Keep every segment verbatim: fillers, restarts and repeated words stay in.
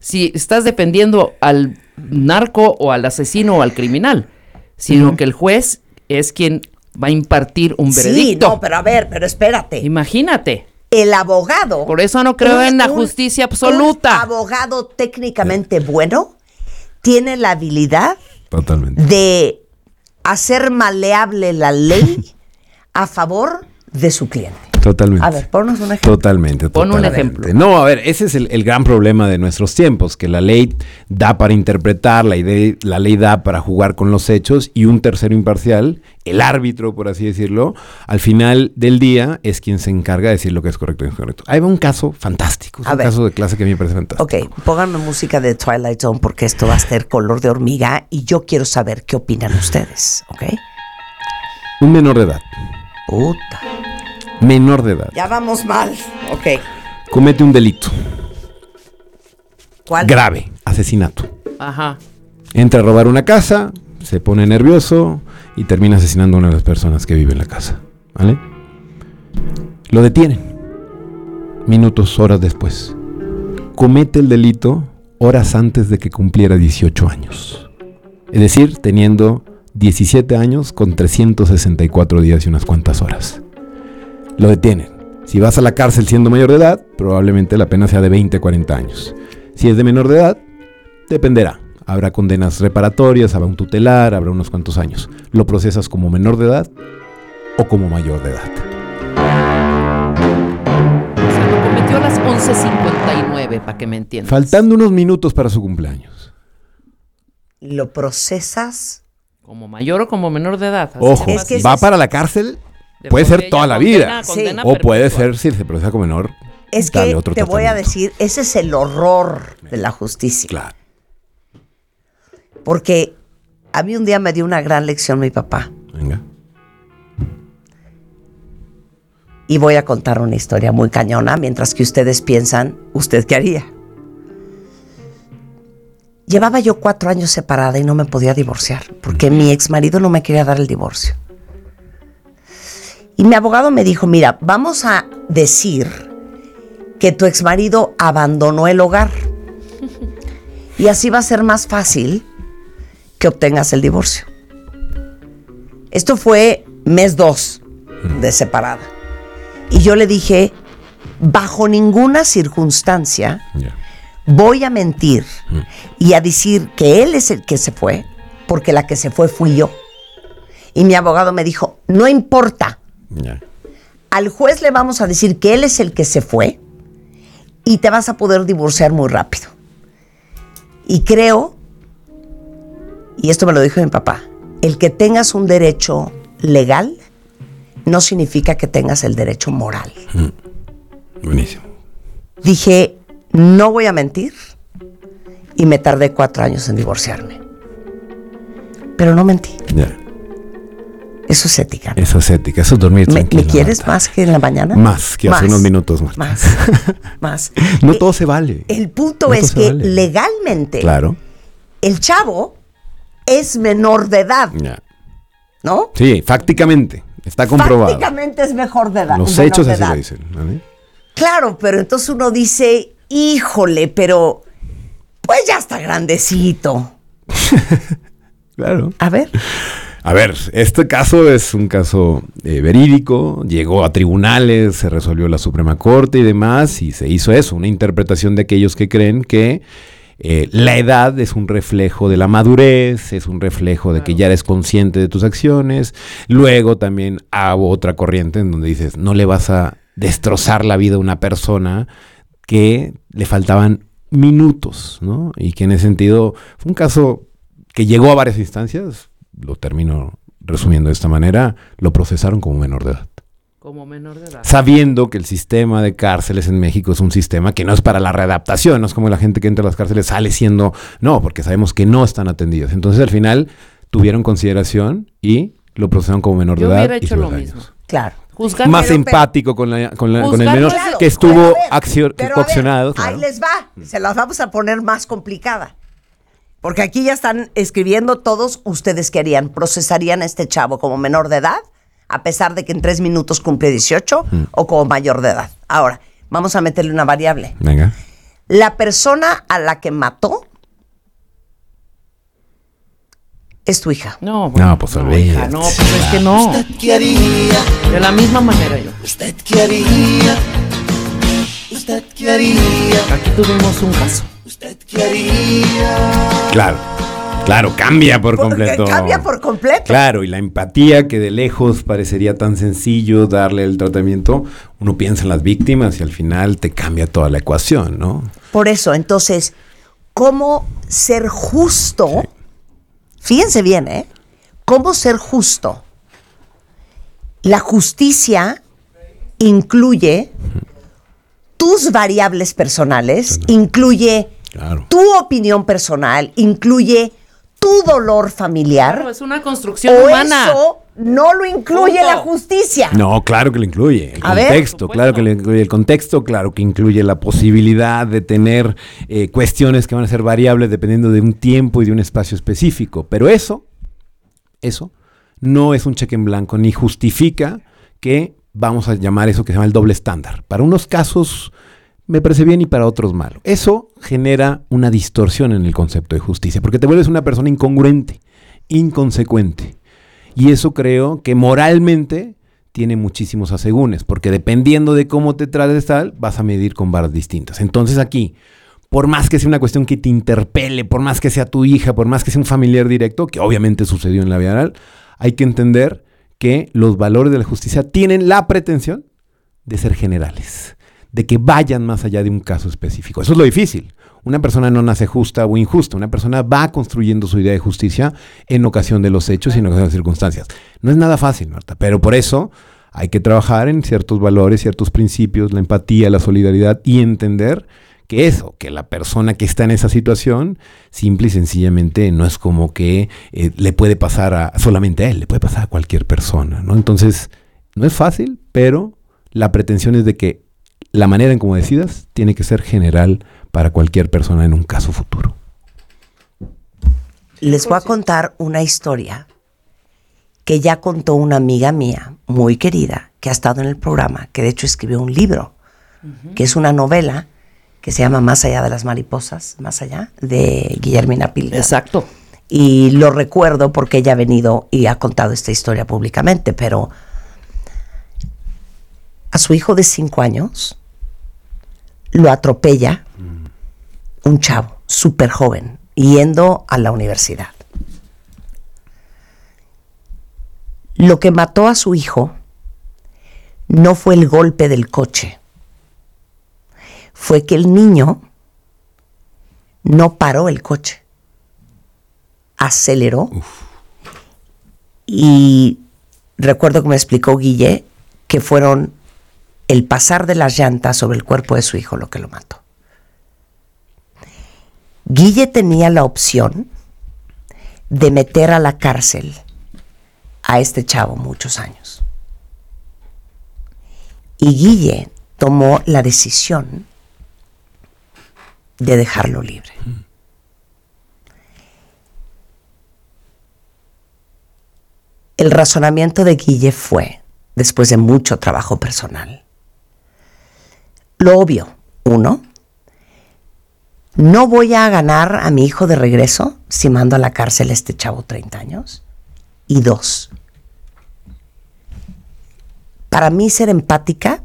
si estás defendiendo al narco o al asesino o al criminal, sino uh-huh. que el juez es quien va a impartir un veredicto. Sí, no, pero a ver, pero espérate. Imagínate. El abogado... Por eso no creo un, en la un, justicia absoluta. Un abogado técnicamente bueno tiene la habilidad Totalmente. de hacer maleable la ley a favor de su cliente. Totalmente. A ver, ponnos un ejemplo. Totalmente. Pon totalmente. un ejemplo. No, a ver, ese es el, el gran problema de nuestros tiempos, que la ley da para interpretar, la, idea, la ley da para jugar con los hechos y un tercero imparcial, el árbitro, por así decirlo, al final del día es quien se encarga de decir lo que es correcto y incorrecto. Ahí va un caso fantástico, es a un ver. caso de clase que a mí me parece fantástico. Ok, pónganme música de Twilight Zone porque esto va a ser color de hormiga y yo quiero saber qué opinan ustedes, ¿ok? Un menor de edad. Puta. Menor de edad. Ya vamos mal. Ok. Comete un delito. ¿Cuál? Grave, asesinato. Ajá. Entra a robar una casa, se pone nervioso y termina asesinando a una de las personas que vive en la casa. ¿Vale? Lo detienen. Minutos, horas después. Comete el delito horas antes de que cumpliera dieciocho años. Es decir, teniendo diecisiete años con trescientos sesenta y cuatro días y unas cuantas horas. Lo detienen. Si vas a la cárcel siendo mayor de edad, probablemente la pena sea de veinte a cuarenta años. Si es de menor de edad, dependerá. Habrá condenas reparatorias, habrá un tutelar, habrá unos cuantos años. Lo procesas como menor de edad o como mayor de edad. O sea, lo cometió a las once cincuenta y nueve, para que me entiendas. Faltando unos minutos para su cumpleaños. ¿Lo procesas? ¿Como mayor o como menor de edad? Así Ojo, es que va es- para la cárcel, de puede ser condena, toda la condena, vida. condena O puede perpetua. ser, si se procesa como menor, Es dale que otro te voy a tratamiento. decir, ese es el horror de la justicia. Claro. Porque a mí un día me dio una gran lección mi papá. Venga. Y voy a contar una historia muy cañona, mientras que ustedes piensan, ¿usted qué haría? Llevaba yo cuatro años separada y no me podía divorciar, porque mi exmarido no me quería dar el divorcio. Y mi abogado me dijo, mira, vamos a decir que tu exmarido abandonó el hogar. Y así va a ser más fácil que obtengas el divorcio. Esto fue mes dos de separada. Y yo le dije, bajo ninguna circunstancia Ya. voy a mentir y a decir que él es el que se fue, porque la que se fue fui yo. Y mi abogado me dijo, no importa, Ya. al juez le vamos a decir que él es el que se fue y te vas a poder divorciar muy rápido. Y creo, y esto me lo dijo mi papá, el que tengas un derecho legal no significa que tengas el derecho moral. Buenísimo. Dije, no voy a mentir, y me tardé cuatro años en divorciarme. Pero no mentí. Ya. Eso es ética. Eso es ética, eso es dormir ¿Me, tranquilo. ¿me quieres Marta. más que en la mañana? Más que hace unos minutos, Marta. Más, más. No Eh, todo se vale. El punto No es todo se que vale. legalmente Claro. el chavo es menor de edad, Ya. ¿no? Sí, fácticamente. Está comprobado. Prácticamente es mejor de edad. Los menor hechos de así edad. lo dicen. ¿Vale? Claro, pero entonces uno dice, híjole, pero pues ya está grandecito. Claro. A ver. A ver, este caso es un caso eh, verídico, llegó a tribunales, se resolvió la Suprema Corte y demás, y se hizo eso, una interpretación de aquellos que creen que eh, la edad es un reflejo de la madurez, es un reflejo de que ya eres consciente de tus acciones. Luego también hago otra corriente en donde dices, no le vas a destrozar la vida a una persona que le faltaban minutos, ¿no? Y que en ese sentido fue un caso que llegó a varias instancias. Lo termino resumiendo de esta manera, lo procesaron como menor de edad. Como menor de edad. Sabiendo que el sistema de cárceles en México es un sistema que no es para la readaptación, no es como la gente que entra a las cárceles sale siendo, no, porque sabemos que no están atendidos. Entonces al final tuvieron consideración y lo procesaron como menor Yo de edad. hubiera y hecho sus lo daños. mismo. Claro. Juzgar, Más pero- empático con, la, con, la, con el Juzgar, menor claro. que Pero estuvo a ver, accio- pero a ver, coaccionado. Ahí claro. les va. Se las vamos a poner más complicada. Porque aquí ya están escribiendo todos, ustedes qué harían, procesarían a este chavo como menor de edad, a pesar de que en tres minutos cumple dieciocho, Mm. o como mayor de edad. Ahora, vamos a meterle una variable. Venga. La persona a la que mató es tu hija. No, bueno, No, pues no, olvídate. hija, no, pues es que no. ¿Usted qué haría? De la misma manera yo. ¿Usted qué haría? ¿Usted qué haría? Aquí tuvimos un caso. ¿Usted qué haría? Claro, claro, cambia por Porque completo. cambia por completo. Claro, y la empatía que de lejos parecería tan sencillo darle el tratamiento, uno piensa en las víctimas y al final te cambia toda la ecuación, ¿no? Por eso, entonces, ¿cómo ser justo? Sí. Fíjense bien, ¿eh? ¿Cómo ser justo? La justicia incluye tus variables personales, incluye Claro. tu opinión personal, incluye tu dolor familiar. Claro, es una construcción O humana. eso no lo incluye Punto. la justicia. No, claro que lo incluye. El A ver. contexto, Por claro supuesto. que lo incluye el contexto, claro que incluye la posibilidad de tener eh, cuestiones que van a ser variables dependiendo de un tiempo y de un espacio específico. Pero eso, eso, no es un cheque en blanco, ni justifica que vamos a llamar eso que se llama el doble estándar. Para unos casos me parece bien y para otros malo. Eso genera una distorsión en el concepto de justicia, porque te vuelves una persona incongruente, inconsecuente. Y eso creo que moralmente tiene muchísimos asegúnes, porque dependiendo de cómo te trates tal, vas a medir con varas distintas. Entonces aquí, por más que sea una cuestión que te interpele, por más que sea tu hija, por más que sea un familiar directo, que obviamente sucedió en la vida real, hay que entender que los valores de la justicia tienen la pretensión de ser generales, de que vayan más allá de un caso específico. Eso es lo difícil. Una persona no nace justa o injusta. Una persona va construyendo su idea de justicia en ocasión de los hechos y en ocasión de las circunstancias. No es nada fácil, Marta, pero por eso hay que trabajar en ciertos valores, ciertos principios, la empatía, la solidaridad y entender que eso, que la persona que está en esa situación, simple y sencillamente no es como que eh, le puede pasar a, solamente a él, le puede pasar a cualquier persona, ¿no? Entonces, no es fácil, pero la pretensión es de que la manera en cómo decidas tiene que ser general para cualquier persona en un caso futuro. Les voy a contar una historia que ya contó una amiga mía, muy querida, que ha estado en el programa, que de hecho escribió un libro, uh-huh. que es una novela que se llama Más allá de las mariposas, más allá, de Guillermina Pilga. Exacto. Y lo recuerdo porque ella ha venido y ha contado esta historia públicamente, pero a su hijo de cinco años lo atropella mm. un chavo súper joven, yendo a la universidad. Lo que mató a su hijo no fue el golpe del coche, fue que el niño no paró el coche, aceleró. Uf. Y recuerdo que me explicó Guille que fueron el pasar de las llantas sobre el cuerpo de su hijo lo que lo mató. Guille tenía la opción de meter a la cárcel a este chavo muchos años. Y Guille tomó la decisión de dejarlo libre. El razonamiento de Guille fue, después de mucho trabajo personal, lo obvio, uno, no voy a ganar a mi hijo de regreso si mando a la cárcel a este chavo treinta años. Y dos, para mí ser empática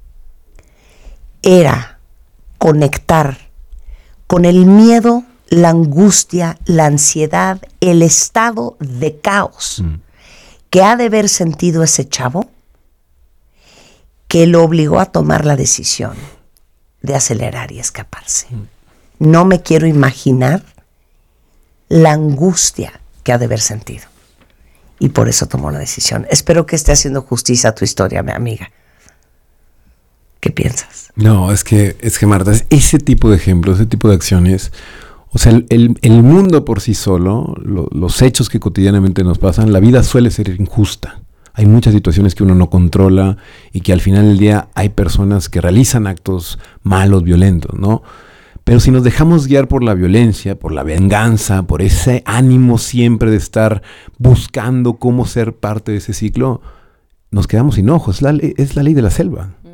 era conectar con el miedo, la angustia, la ansiedad, el estado de caos mm. que ha de haber sentido ese chavo que lo obligó a tomar la decisión de acelerar y escaparse. Mm. No me quiero imaginar la angustia que ha de haber sentido. Y por eso tomó la decisión. Espero que esté haciendo justicia a tu historia, mi amiga. ¿Qué piensas? No, es que, es que Marta, ese tipo de ejemplos, ese tipo de acciones, o sea, el, el, el mundo por sí solo, lo, los hechos que cotidianamente nos pasan, la vida suele ser injusta. Hay muchas situaciones que uno no controla y que al final del día hay personas que realizan actos malos, violentos, ¿no? Pero si nos dejamos guiar por la violencia, por la venganza, por ese ánimo siempre de estar buscando cómo ser parte de ese ciclo, nos quedamos sin ojos. Es la, es la ley de la selva. Uh-huh.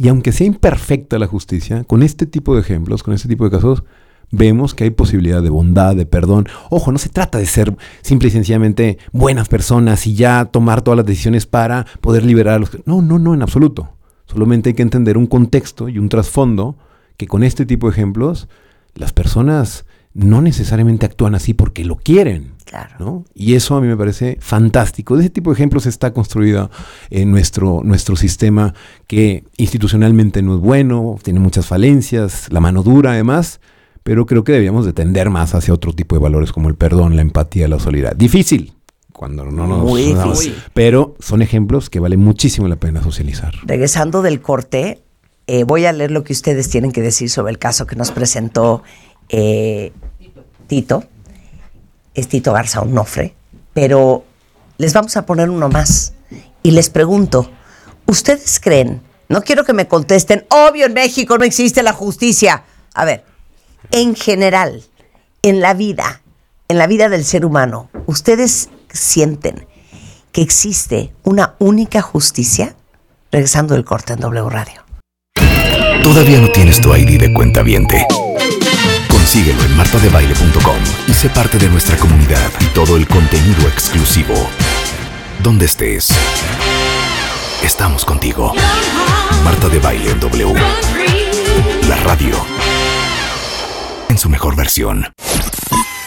Y aunque sea imperfecta la justicia, con este tipo de ejemplos, con este tipo de casos, vemos que hay posibilidad de bondad, de perdón. Ojo, no se trata de ser simple y sencillamente buenas personas y ya tomar todas las decisiones para poder liberar a los... No, no, no, en absoluto. Solamente hay que entender un contexto y un trasfondo que con este tipo de ejemplos las personas no necesariamente actúan así porque lo quieren. Claro. ¿No? Y eso a mí me parece fantástico. De ese tipo de ejemplos está construido en nuestro, nuestro sistema, que institucionalmente no es bueno, tiene muchas falencias, la mano dura además, pero creo que deberíamos de tender más hacia otro tipo de valores como el perdón, la empatía, la solidaridad. Difícil, cuando no nos... Muy no, difícil. Pero son ejemplos que vale muchísimo la pena socializar. Regresando del corte, eh, voy a leer lo que ustedes tienen que decir sobre el caso que nos presentó eh, Tito. Es Tito Garza Onofre. Pero les vamos a poner uno más. Y les pregunto, ¿ustedes creen? No quiero que me contesten, obvio en México no existe la justicia. A ver, en general, en la vida, en la vida del ser humano, ¿ustedes sienten que existe una única justicia? Regresando del corte en W Radio. ¿Todavía no tienes tu I D de cuentaviente? Consíguelo en marta de baile punto com y sé parte de nuestra comunidad y todo el contenido exclusivo. Donde estés, estamos contigo. Marta de Baile en W. La radio en su mejor versión.